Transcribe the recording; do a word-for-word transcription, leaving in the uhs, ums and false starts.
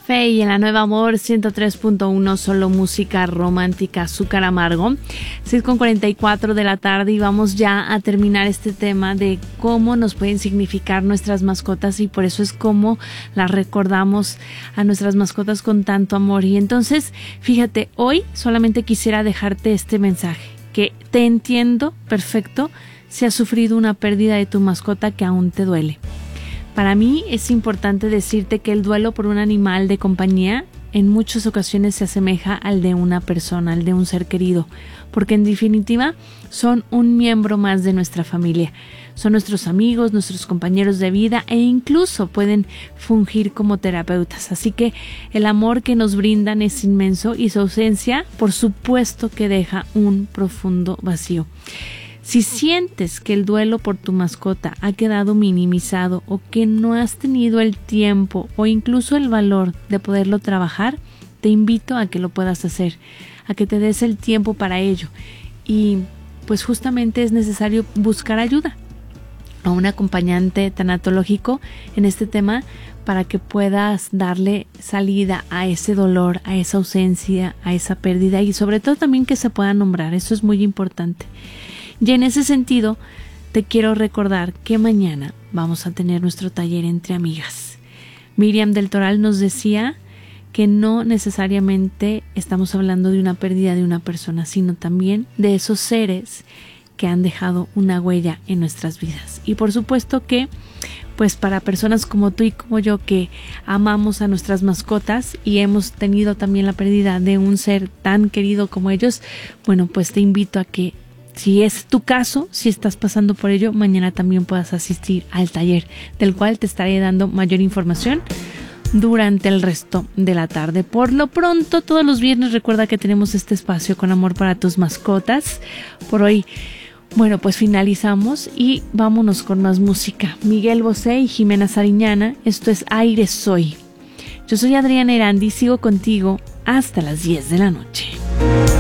Fey en la Nueva Amor ciento tres punto uno, solo música romántica, azúcar amargo. seis con cuarenta y cuatro de la tarde y vamos ya a terminar este tema de cómo nos pueden significar nuestras mascotas y por eso es como las recordamos a nuestras mascotas con tanto amor. Y entonces, fíjate, hoy solamente quisiera dejarte este mensaje, que te entiendo perfecto si has sufrido una pérdida de tu mascota que aún te duele. Para mí es importante decirte que el duelo por un animal de compañía en muchas ocasiones se asemeja al de una persona, al de un ser querido, porque en definitiva son un miembro más de nuestra familia. Son nuestros amigos, nuestros compañeros de vida e incluso pueden fungir como terapeutas. Así que el amor que nos brindan es inmenso y su ausencia, por supuesto, que deja un profundo vacío. Si sientes que el duelo por tu mascota ha quedado minimizado o que no has tenido el tiempo o incluso el valor de poderlo trabajar, te invito a que lo puedas hacer, a que te des el tiempo para ello. Y pues justamente es necesario buscar ayuda a un acompañante tanatológico en este tema para que puedas darle salida a ese dolor, a esa ausencia, a esa pérdida y sobre todo también que se pueda nombrar. Eso es muy importante. Y en ese sentido, te quiero recordar que mañana vamos a tener nuestro taller entre amigas. Miriam del Toral nos decía que no necesariamente estamos hablando de una pérdida de una persona, sino también de esos seres que han dejado una huella en nuestras vidas. Y por supuesto que, pues para personas como tú y como yo que amamos a nuestras mascotas y hemos tenido también la pérdida de un ser tan querido como ellos, bueno, pues te invito a que si es tu caso, si estás pasando por ello, mañana también puedas asistir al taller, del cual te estaré dando mayor información durante el resto de la tarde. Por lo pronto, todos los viernes recuerda que tenemos este espacio con amor para tus mascotas. Por hoy, bueno, pues finalizamos y vámonos con más música. Miguel Bosé y Jimena Sariñana, esto es Aire Soy. Yo soy Adriana Erandi, sigo contigo hasta las diez de la noche.